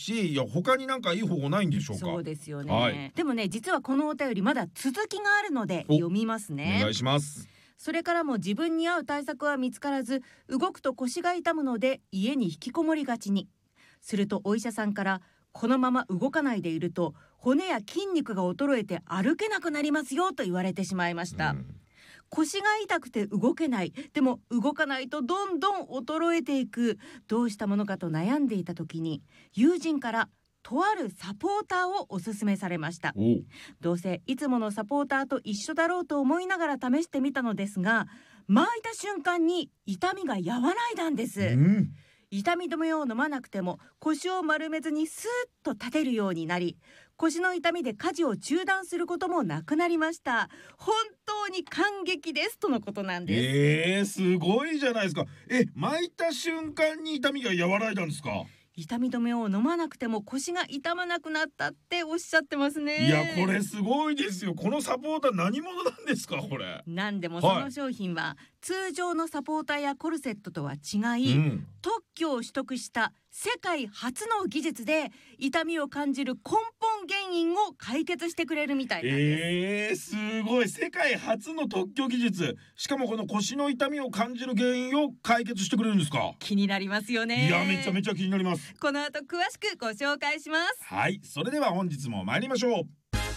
し、いや他になんかいい方法ないんでしょうか。 そうですよね、 はい、 でもね、実はこのお便りまだ続きがあるので読みますね。 お願いします。 それからも自分に合う対策は見つからず、動くと腰が痛むので家に引きこもりがちに。するとお医者さんから、このまま動かないでいると骨や筋肉が衰えて歩けなくなりますよと言われてしまいました。腰が痛くて動けない、でも動かないとどんどん衰えていく、どうしたものかと悩んでいた時に、友人からとあるサポーターをおすすめされました。どうせいつものサポーターと一緒だろうと思いながら試してみたのですが、巻いた瞬間に痛みが和らいだんです。痛み止めを飲まなくても腰を丸めずにスーッと立てるようになり、腰の痛みで家事を中断することもなくなりました。本当に感激ですとのことなんです。すごいじゃないですか。巻いた瞬間に痛みが和らいだんですか。 痛み止めを飲まなくても腰が痛まなくなったっておっしゃってますね。 いや、これすごいですよ。このサポーター何者なんですか、これ。 なんでもその商品は、通常のサポーターやコルセットとは違い、特許を取得した世界初の技術で痛みを感じる根本原因を解決してくれるみたいなんです。 すごい。世界初の特許技術、しかもこの腰の痛みを感じる原因を解決してくれるんですか。 気になりますよね。 いや、めちゃめちゃ気になります。 この後詳しくご紹介します。 はい、それでは本日も参りましょう。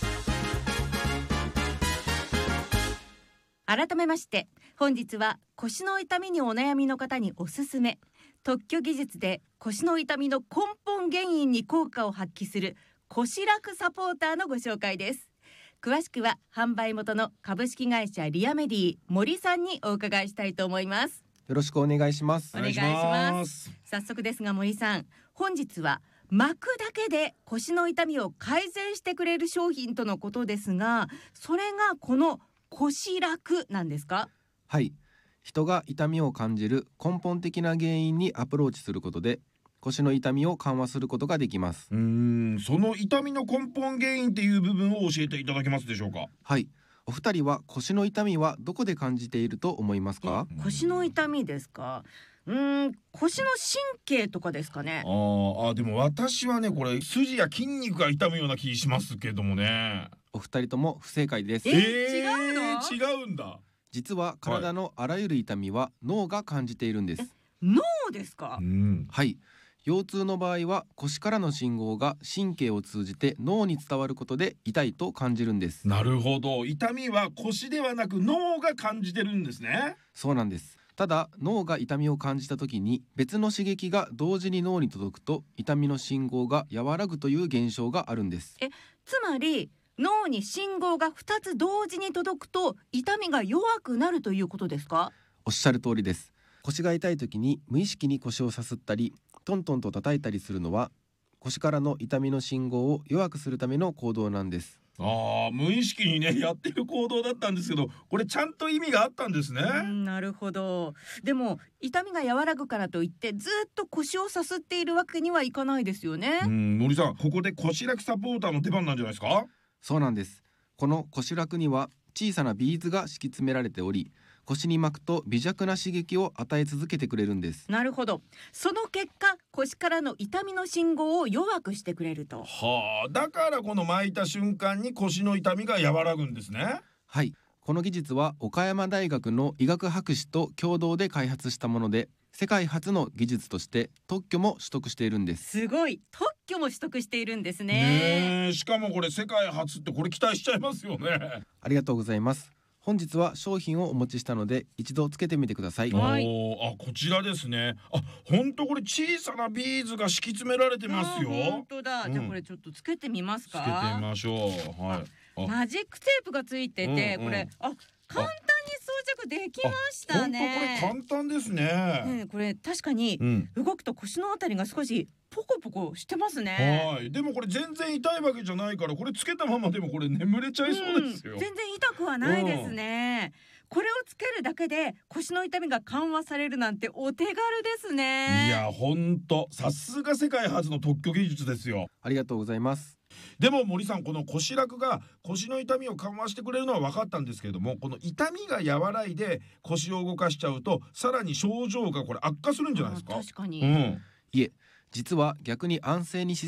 改めまして、本日は腰の痛みにお悩みの方におすすめ、特許技術で腰の痛みの根本原因に効果を発揮する腰楽サポーターのご紹介です。詳しくは販売元の株式会社リアメディ森さんにお伺いしたいと思います。 よろしくお願いします。 お願いします。早速ですが森さん、本日は巻くだけで腰の痛みを改善してくれる商品とのことですが、それがこの腰楽なんですか？ はい、人が痛みを感じる根本的な原因にアプローチすることで腰の痛みを緩和することができます。 その痛みの根本原因っていう部分を教えていただけますでしょうか？ はい、お二人は腰の痛みはどこで感じていると思いますか？ 腰の痛みですか？腰の神経とかですかね。 でも私はね、これ筋や筋肉が痛むような気しますけどもね。 お二人とも不正解です。 違うの？ 違うんだ。 実は体のあらゆる痛みは脳が感じているんです。 脳ですか？ はい、腰痛の場合は腰からの信号が神経を通じて脳に伝わることで痛いと感じるんです。 なるほど。痛みは腰ではなく脳が感じてるんですね。 そうなんです。ただ脳が痛みを感じた時に別の刺激が同時に脳に届くと痛みの信号が和らぐという現象があるんです。 つまり脳に信号が2つ同時に届くと痛みが弱くなるということですか？ おっしゃる通りです。腰が痛い時に無意識に腰をさすったりトントンと叩いたりするのは腰からの痛みの信号を弱くするための行動なんです。 無意識にねやってる行動だったんですけど、これちゃんと意味があったんですね。 なるほど。でも痛みが和らぐからといってずっと腰をさすっているわけにはいかないですよね。 森さん、ここで腰楽サポーターの出番なんじゃないですか？ そうなんです。この腰楽には小さなビーズが敷き詰められており、腰に巻くと微弱な刺激を与え続けてくれるんです。 なるほど。その結果腰からの痛みの信号を弱くしてくれると。 だからこの巻いた瞬間に腰の痛みが和らぐんですね。 はい、この技術は岡山大学の医学博士と共同で開発したもので、世界初の技術として特許も取得しているんです。 すごい、特許も取得しているんですね。 しかもこれ世界初って、これ期待しちゃいますよね。 ありがとうございます。本日は商品をお持ちしたので一度つけてみてください。 こちらですね。本当これ小さなビーズが敷き詰められてますよ。 本当だ。じゃあこれちょっとつけてみますか？ つけてみましょう。 マジックテープがついてて、これ簡単に装着できましたね。 本当これ簡単ですね。 これ確かに動くと腰のあたりが少しポコポコしてますね。 でもこれ全然痛いわけじゃないから、これつけたままでもこれ眠れちゃいそうですよ。 全然痛くはないですね。これをつけるだけで腰の痛みが緩和されるなんてお手軽ですね。 いや本当、さすが世界初の特許技術ですよ。 ありがとうございます。 でも森さん、この腰楽が腰の痛みを緩和してくれるのは分かったんですけれども、この痛みが和らいで腰を動かしちゃうとさらに症状がこれ悪化するんじゃないですか？ 確かに。 いえ、実は逆に安静に